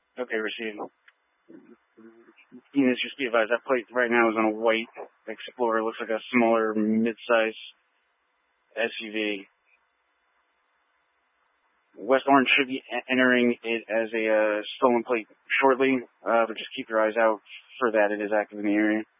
Okay, received. Units, just be advised, that plate right now is on a white Explorer. Looks like a smaller mid-size SUV. West Orange should be entering it as a stolen plate shortly, but just keep your eyes out for that. It is active in the area.